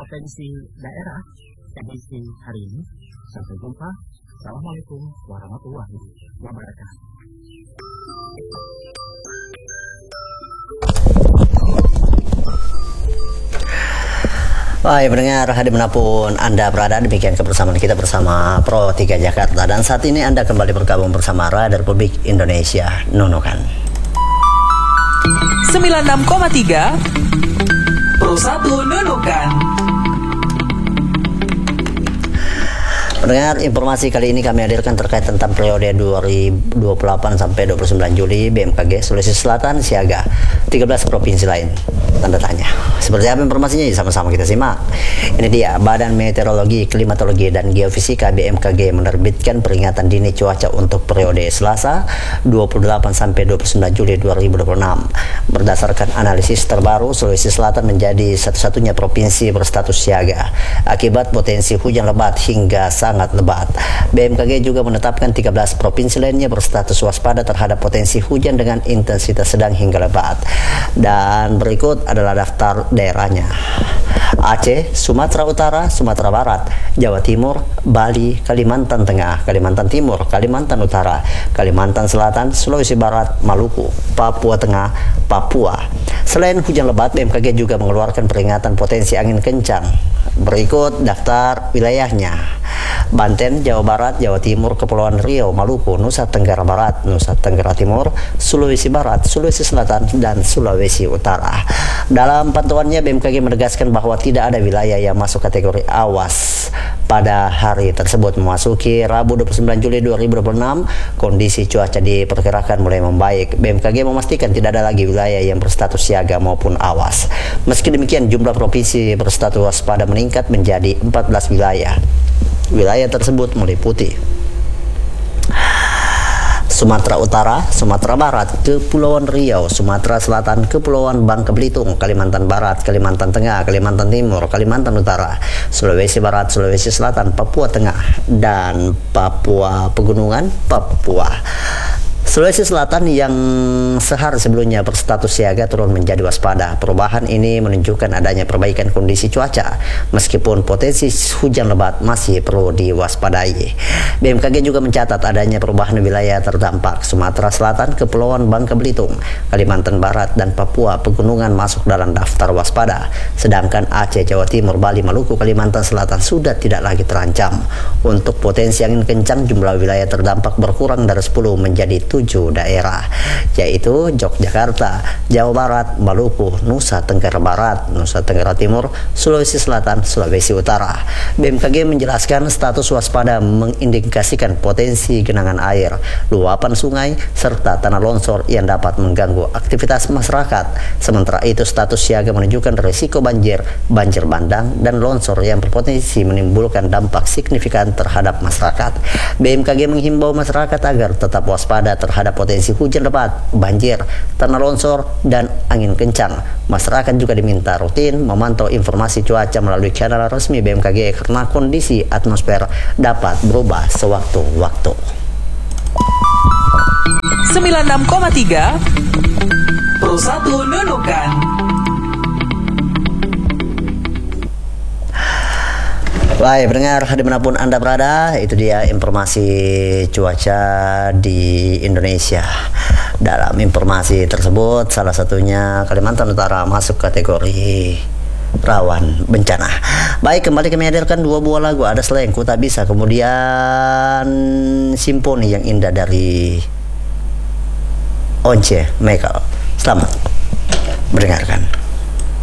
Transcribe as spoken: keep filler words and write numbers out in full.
provinsi daerah edisi hari ini. Sampai jumpa. Assalamualaikum warahmatullahi wabarakatuh. Baik pendengar, dimanapun Anda berada, demikian kebersamaan kita bersama Pro tiga Jakarta. Dan saat ini Anda kembali bergabung bersama Radio Republik Indonesia Nunukan sembilan puluh enam koma tiga Pro satu Nunukan. Pendengar, informasi kali ini kami hadirkan terkait tentang periode dua ribu dua puluh delapan sampai dua puluh sembilan Juli. B M K G Sulawesi Selatan siaga tiga belas provinsi lain, tanda tanya. Seperti apa informasinya? Sama-sama kita simak. Ini dia, Badan Meteorologi, Klimatologi dan Geofisika B M K G menerbitkan peringatan dini cuaca untuk periode Selasa dua puluh delapan sampai dua puluh sembilan Juli dua ribu dua puluh enam. Berdasarkan analisis terbaru, Sulawesi Selatan menjadi satu-satunya provinsi berstatus siaga akibat potensi hujan lebat hingga sangat lebat. B M K G juga menetapkan tiga belas provinsi lainnya berstatus waspada terhadap potensi hujan dengan intensitas sedang hingga lebat. Dan berikut adalah daftar daerahnya: Aceh, Sumatera Utara, Sumatera Barat, Jawa Timur, Bali, Kalimantan Tengah, Kalimantan Timur, Kalimantan Utara, Kalimantan Selatan, Sulawesi Barat, Maluku, Papua Tengah, Papua. Selain hujan lebat, B M K G juga mengeluarkan peringatan potensi angin kencang. Berikut daftar wilayahnya: Banten, Jawa Barat, Jawa Timur, Kepulauan Riau, Maluku, Nusa Tenggara Barat, Nusa Tenggara Timur, Sulawesi Barat, Sulawesi Selatan, dan Sulawesi Utara. Dalam pantauannya, B M K G menegaskan bahwa tidak ada wilayah yang masuk kategori awas pada hari tersebut. Memasuki Rabu dua puluh sembilan Juli dua ribu dua puluh enam, kondisi cuaca diperkirakan mulai membaik. B M K G memastikan tidak ada lagi wilayah yang berstatus siaga maupun awas. Meski demikian, jumlah provinsi berstatus waspada meningkat menjadi empat belas wilayah. Wilayah tersebut meliputi Sumatera Utara, Sumatera Barat, Kepulauan Riau, Sumatera Selatan, Kepulauan Bangka Belitung, Kalimantan Barat, Kalimantan Tengah, Kalimantan Timur, Kalimantan Utara, Sulawesi Barat, Sulawesi Selatan, Papua Tengah, dan Papua Pegunungan, Papua. Sulawesi Selatan yang sehari sebelumnya berstatus siaga turun menjadi waspada. Perubahan ini menunjukkan adanya perbaikan kondisi cuaca, meskipun potensi hujan lebat masih perlu diwaspadai. B M K G juga mencatat adanya perubahan wilayah terdampak. Sumatera Selatan, Kepulauan Bangka Belitung, Kalimantan Barat, dan Papua Pegunungan masuk dalam daftar waspada. Sedangkan Aceh, Jawa Timur, Bali, Maluku, Kalimantan Selatan sudah tidak lagi terancam. Untuk potensi angin kencang, jumlah wilayah terdampak berkurang dari sepuluh menjadi tujuh daerah, yaitu Yogyakarta, Jawa Barat, Maluku, Nusa Tenggara Barat, Nusa Tenggara Timur, Sulawesi Selatan, Sulawesi Utara. B M K G menjelaskan status waspada mengindikasikan potensi genangan air, luapan sungai, serta tanah longsor yang dapat mengganggu aktivitas masyarakat. Sementara itu, status siaga menunjukkan risiko banjir, banjir bandang, dan longsor yang berpotensi menimbulkan dampak signifikan terhadap masyarakat. B M K G menghimbau masyarakat agar tetap waspada terhadap potensi hujan lebat, banjir, tanah longsor, dan angin kencang. Masyarakat juga diminta rutin memantau informasi cuaca melalui channel resmi B M K G karena kondisi atmosfer dapat berubah sewaktu-waktu. sembilan puluh enam koma tiga Pro satu Nunukan. Baik pendengar, dimanapun Anda berada, itu dia informasi cuaca di Indonesia. Dalam informasi tersebut, salah satunya Kalimantan Utara masuk kategori rawan bencana. Baik, kembali kami hadirkan dua buah lagu. Ada Selengku Tak Bisa, kemudian Simponi yang Indah dari Once Michael. Selamat mendengarkan.